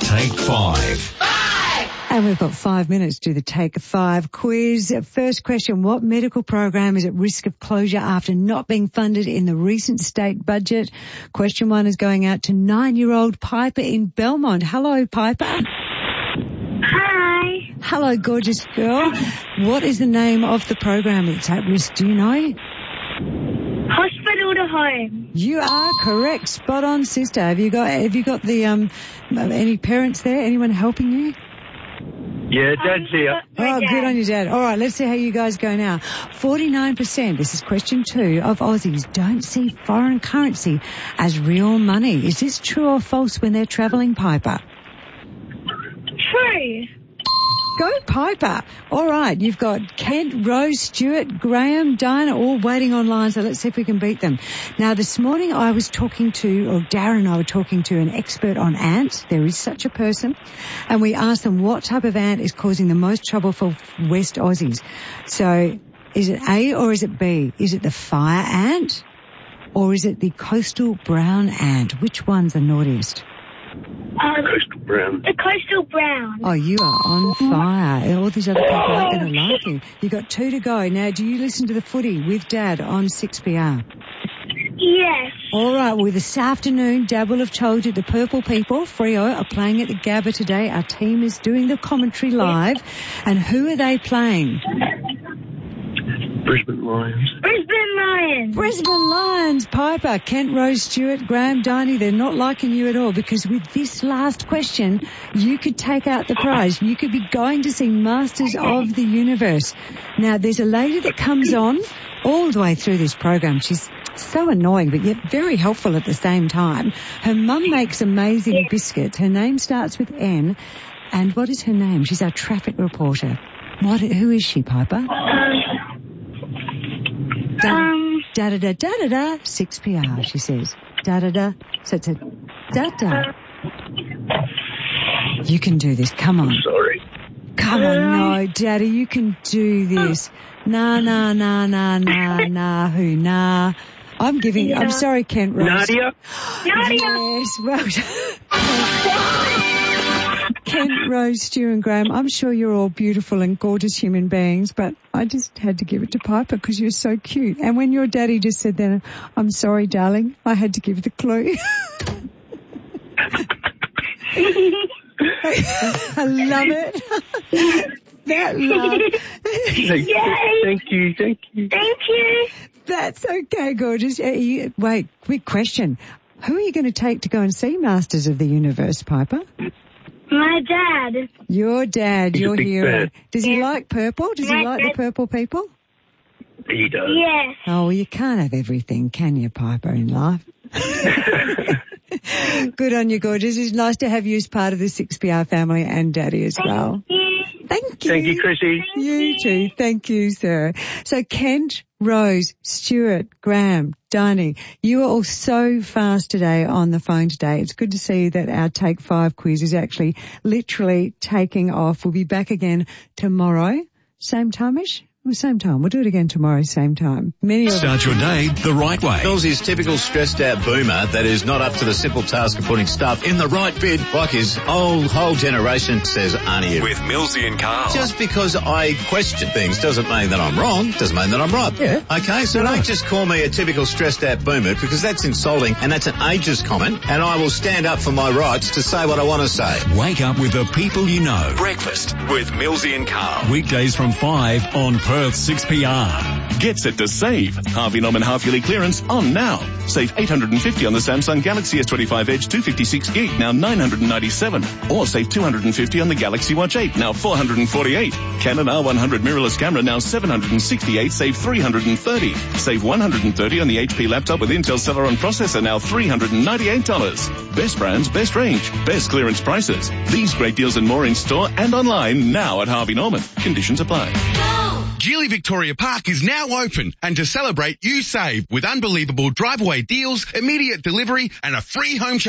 Take 5. And we've got 5 minutes to do the Take 5 quiz. First question, what medical program is at risk of closure after not being funded in the recent state budget? Question 1 is going out to 9-year-old Piper in Belmont. Hello, Piper. Hi. Hello, gorgeous girl. What is the name of the program that's at risk? Do you know? Hospital to home. You are correct. Spot on, sister. Have you got the any parents there? Anyone helping you? Yeah, Dad's here. Oh, good on you, Dad. All right, let's see how you guys go now. 49%, this is question 2, of Aussies don't see foreign currency as real money. Is this true or false when they're travelling, Piper? True. Go, Piper. All right, you've got Kent, Rose, Stuart, Graham, Diana, all waiting online, so let's see if we can beat them. Now, this morning I was talking to, or Darren and I were talking to an expert on ants. There is such a person. And we asked them what type of ant is causing the most trouble for West Aussies. So, is it A or is it B? Is it the fire ant or is it the coastal brown ant? Which one's the naughtiest? Coastal brown. The coastal brown. Oh, you are on fire. All these other people aren't going to like you. You've got 2 to go. Now, do you listen to the footy with Dad on 6PR? Yes. All right, well, this afternoon, Dad will have told you the Purple People, Freo, are playing at the Gabba today. Our team is doing the commentary live. And who are they playing? Brisbane Lions. Brisbane Lions. Brisbane Lions, Piper, Kent, Rose, Stuart, Graham, Diney, they're not liking you at all because with this last question, you could take out the prize. You could be going to see Masters of the Universe. Now, there's a lady that comes on all the way through this program. She's so annoying, but yet very helpful at the same time. Her mum makes amazing biscuits. Her name starts with N. And what is her name? She's our traffic reporter. Who is she, Piper? Da-da-da-da-da-da, 6PR, she says. Da-da-da, so it's a da-da. You can do this, come on. Sorry. Come on, no, Daddy, you can do this. Nah, who, nah. I'm sorry, Kent Rose. Nadia? Yes, well Kent, Rose, Stu and Graham, I'm sure you're all beautiful and gorgeous human beings, but I just had to give it to Piper because you're so cute. And when your daddy just said that, I'm sorry, darling, I had to give the clue. I love it. That love. Thank you. Thank you. That's okay, gorgeous. Wait, quick question. Who are you going to take to go and see Masters of the Universe, Piper? My dad. Your dad, He's your a big hero. fan. Does he like purple? Does he like the purple people? He does. Yes. Oh, well, you can't have everything, can you, Piper, in life? Good on you, gorgeous. It's nice to have you as part of the 6PR family and Daddy as well. Thank you. Thank you, Chrissy. You too. Thank you, sir. So Kent, Rose, Stuart, Graham, Diney, you are all so fast today on the phone today. It's good to see that our Take 5 quiz is actually literally taking off. We'll be back again tomorrow, same time-ish. Same time. We'll do it again tomorrow, same time. Start your day the right way. Millsy's typical stressed out boomer that is not up to the simple task of putting stuff in the right bin like his whole generation, says Arnie. With Millsy and Carl. Just because I question things doesn't mean that I'm wrong, doesn't mean that I'm right. Yeah. Okay, so don't just call me a typical stressed out boomer because that's insulting and that's an ageist comment, and I will stand up for my rights to say what I want to say. Wake up with the people you know. Breakfast with Millsy and Carl. Weekdays from 5 on Perth 6PR. Get set to save. Harvey Norman half-yearly clearance on now. Save $850 on the Samsung Galaxy S25 Edge 256 gig, now $997. Or save $250 on the Galaxy Watch 8, now $448. Canon R100 mirrorless camera, now $768, save $330. Save $130 on the HP laptop with Intel Celeron processor, now $398. Best brands, best range, best clearance prices. These great deals and more in store and online now at Harvey Norman. Conditions apply. Geely Victoria Park is now open, and to celebrate, you save with unbelievable drive-away deals, immediate delivery and a free home charger.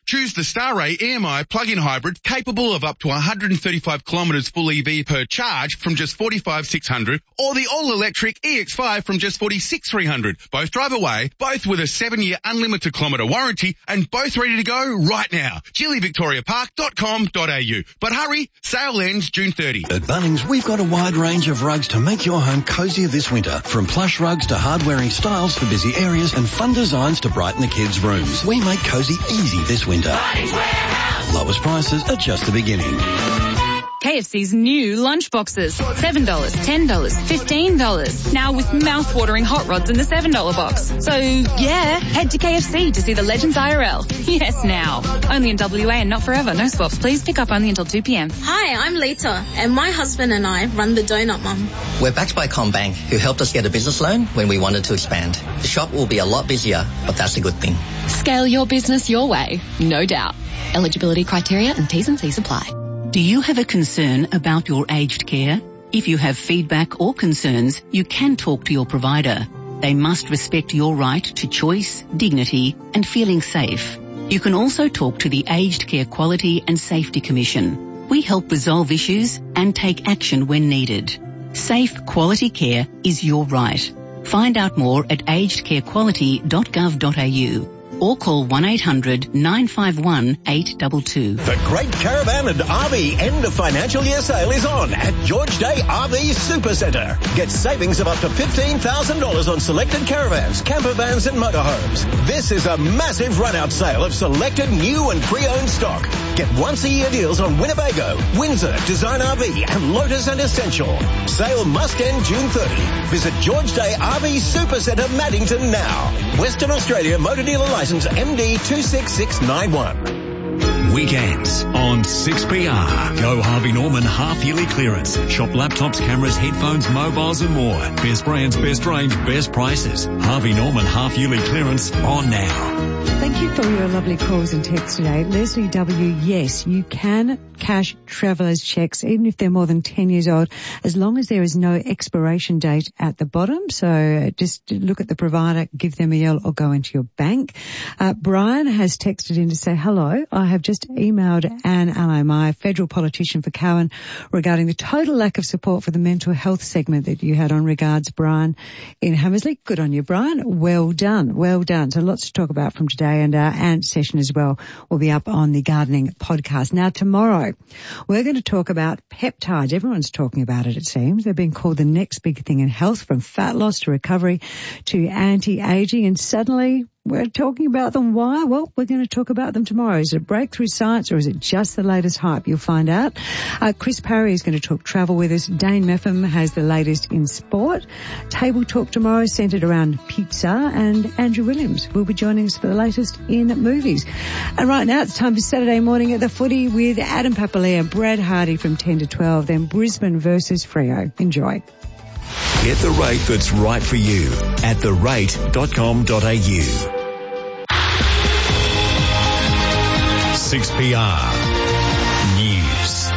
Choose the Starray EMI plug-in hybrid capable of up to 135 kilometres full EV per charge from just $45,600, or the all-electric EX5 from just $46,300. Both drive away, both with a 7-year unlimited kilometre warranty, and both ready to go right now. GillyVictoriaPark.com.au. But hurry, sale ends June 30. At Bunnings, we've got a wide range of rugs to make your home cosier this winter. From plush rugs to hard-wearing styles for busy areas and fun designs to brighten the kids' rooms. We make cosy easy this winter. Bunnings Warehouse. Lowest prices are just the beginning. KFC's new lunch boxes. $7, $10, $15. Now with mouth-watering hot rods in the $7 box. So, yeah, head to KFC to see the Legends IRL. Yes, now. Only in WA and not forever. No swaps. Please pick up only until 2 p.m. Hi, I'm Lita, and my husband and I run the Donut Mum. We're backed by CommBank, who helped us get a business loan when we wanted to expand. The shop will be a lot busier, but that's a good thing. Scale your business your way, no doubt. Eligibility criteria and T's and C's apply. Do you have a concern about your aged care? If you have feedback or concerns, you can talk to your provider. They must respect your right to choice, dignity, and feeling safe. You can also talk to the Aged Care Quality and Safety Commission. We help resolve issues and take action when needed. Safe, quality care is your right. Find out more at agedcarequality.gov.au. or call 1-800-951-822. The Great Caravan and RV end of financial year sale is on at George Day RV Supercentre. Get savings of up to $15,000 on selected caravans, camper vans and motorhomes. This is a massive run-out sale of selected new and pre-owned stock. Get once-a-year deals on Winnebago, Windsor, Design RV and Lotus and Essential. Sale must end June 30. Visit George Day RV Supercentre Maddington now. Western Australia Motor Dealer License MD 26691. Weekends on 6PR. Go Harvey Norman half-yearly clearance. Shop laptops, cameras, headphones, mobiles and more. Best brands, best range, best prices. Harvey Norman half-yearly clearance on now. Thank you for your lovely calls and texts today. Leslie W., yes, you can cash travellers' cheques even if they're more than 10 years old, as long as there is no expiration date at the bottom. So just look at the provider, give them a yell or go into your bank. Brian has texted in to say, hello, I have just emailed Anne Allo, my federal politician for Cowan, regarding the total lack of support for the mental health segment that you had on. Regards, Brian in Hammersley. Good on you, Brian. Well done. Well done. So lots to talk about from today, and our Ant session as well will be up on the gardening podcast. Now tomorrow, we're going to talk about peptides. Everyone's talking about it, it seems. They've been called the next big thing in health, from fat loss to recovery to anti-aging, and suddenly we're talking about them. Why? Well, we're going to talk about them tomorrow. Is it breakthrough science or is it just the latest hype? You'll find out. Chris Parry is going to talk travel with us. Dane Meffam has the latest in sport. Table talk tomorrow centred around pizza, and Andrew Williams will be joining us for the latest in movies. And right now it's time for Saturday morning at the footy with Adam Papalia, Brad Hardy from 10 to 12, then Brisbane versus Freo. Enjoy. Get the rate that's right for you at therate.com.au. 6PR News.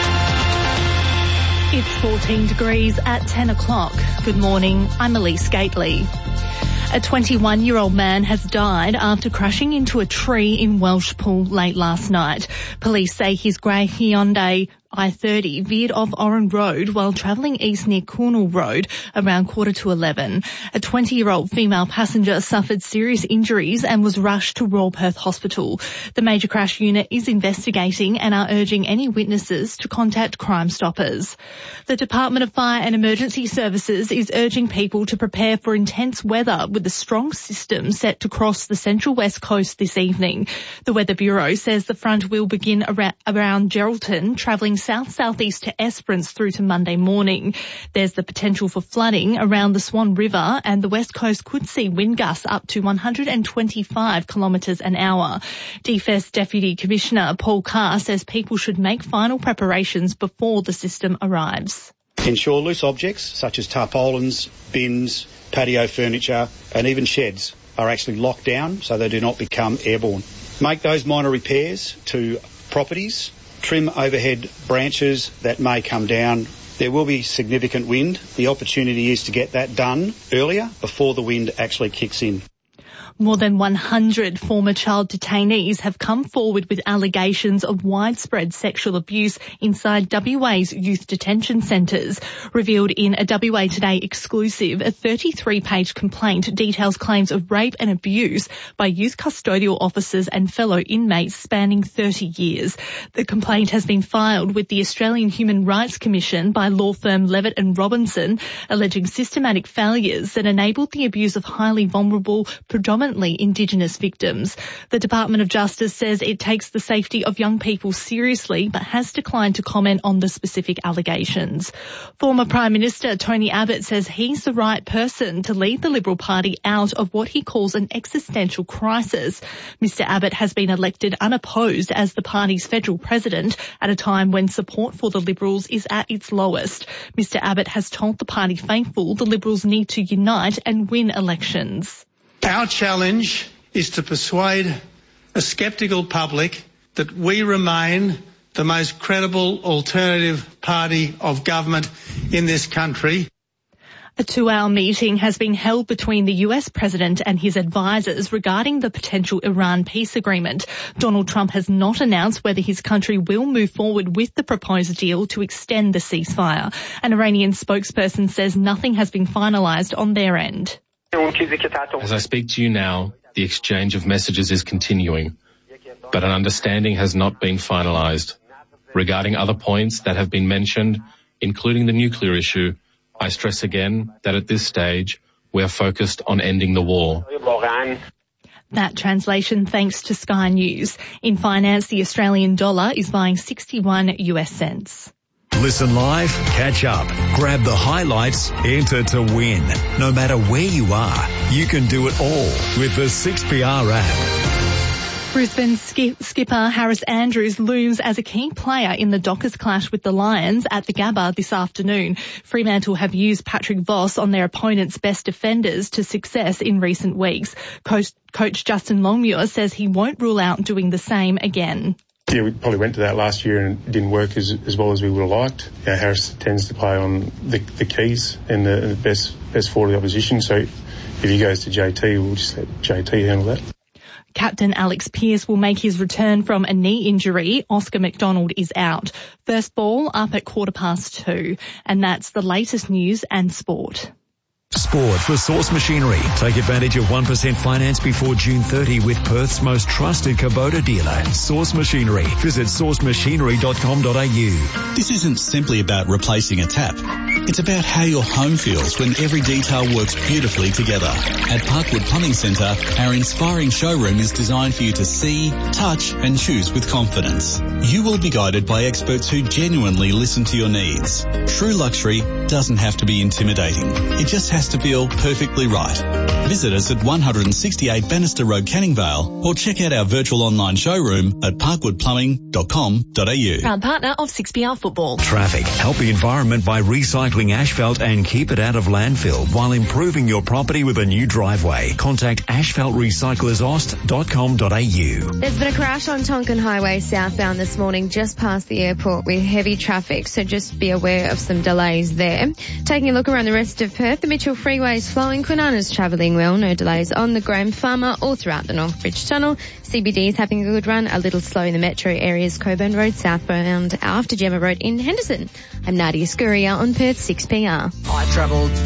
It's 14 degrees at 10 o'clock. Good morning, I'm Elise Gately. A 21-year-old man has died after crashing into a tree in Welshpool late last night. Police say his grey Hyundai I-30 veered off Oran Road while travelling east near Cornwall Road around 11:15. A 20-year-old female passenger suffered serious injuries and was rushed to Royal Perth Hospital. The major crash unit is investigating and are urging any witnesses to contact Crime Stoppers. The Department of Fire and Emergency Services is urging people to prepare for intense weather with a strong system set to cross the central west coast this evening. The Weather Bureau says the front will begin around Geraldton, travelling south-southeast to Esperance through to Monday morning. There's the potential for flooding around the Swan River, and the west coast could see wind gusts up to 125 kilometres an hour. DFES Deputy Commissioner Paul Carr says people should make final preparations before the system arrives. Ensure loose objects such as tarpaulins, bins, patio furniture and even sheds are actually locked down so they do not become airborne. Make those minor repairs to properties. Trim overhead branches that may come down. There will be significant wind. The opportunity is to get that done earlier before the wind actually kicks in. More than 100 former child detainees have come forward with allegations of widespread sexual abuse inside WA's youth detention centres. Revealed in a WA Today exclusive, a 33-page complaint details claims of rape and abuse by youth custodial officers and fellow inmates spanning 30 years. The complaint has been filed with the Australian Human Rights Commission by law firm Levitt and Robinson, alleging systematic failures that enabled the abuse of highly vulnerable, predominantly Indigenous victims. The Department of Justice says it takes the safety of young people seriously, but has declined to comment on the specific allegations. Former Prime Minister Tony Abbott says he's the right person to lead the Liberal Party out of what he calls an existential crisis. Mr Abbott has been elected unopposed as the party's federal president at a time when support for the Liberals is at its lowest. Mr Abbott has told the party faithful the Liberals need to unite and win elections. Our challenge is to persuade a sceptical public that we remain the most credible alternative party of government in this country. A 2-hour meeting has been held between the US president and his advisers regarding the potential Iran peace agreement. Donald Trump has not announced whether his country will move forward with the proposed deal to extend the ceasefire. An Iranian spokesperson says nothing has been finalised on their end. As I speak to you now, the exchange of messages is continuing, but an understanding has not been finalised. Regarding other points that have been mentioned, including the nuclear issue, I stress again that at this stage, we are focused on ending the war. That translation thanks to Sky News. In finance, the Australian dollar is buying 61 US cents. Listen live, catch up, grab the highlights, enter to win. No matter where you are, you can do it all with the 6PR app. Brisbane skipper Harris Andrews looms as a key player in the Dockers clash with the Lions at the Gabba this afternoon. Fremantle have used Patrick Voss on their opponent's best defenders to success in recent weeks. Coach Justin Longmuir says he won't rule out doing the same again. Yeah, we probably went to that last year and it didn't work as well as we would have liked. Harris tends to play on the keys and the best forward of the opposition. So if he goes to JT, we'll just let JT handle that. Captain Alex Pearce will make his return from a knee injury. Oscar McDonald is out. First ball up at 2:15. And that's the latest news and sport. Sport for Source Machinery. Take advantage of 1% finance before June 30 with Perth's most trusted Kubota dealer, Source Machinery. Visit sourcemachinery.com.au. This isn't simply about replacing a tap. It's about how your home feels when every detail works beautifully together. At Parkwood Plumbing Centre, our inspiring showroom is designed for you to see, touch and choose with confidence. You will be guided by experts who genuinely listen to your needs. True luxury doesn't have to be intimidating. It just has to feel perfectly right. Visit us at 168 Bannister Road, Canning Vale, or check out our virtual online showroom at parkwoodplumbing.com.au. Proud partner of 6PR Football. Traffic. Help the environment by recycling asphalt and keep it out of landfill while improving your property with a new driveway. Contact asphaltrecyclersost.com.au. There's been a crash on Tonkin Highway southbound this morning just past the airport with heavy traffic, so just be aware of some delays there. Taking a look around the rest of Perth, the Mitchell Freeway is flowing, Kwinana's travelling well, no delays on the Graham Farmer or throughout the Northbridge Tunnel. CBD is having a good run, a little slow in the metro areas, Coburn Road southbound after Gemma Road in Henderson. I'm Nadia Scuria on Perth 6PR. I travelled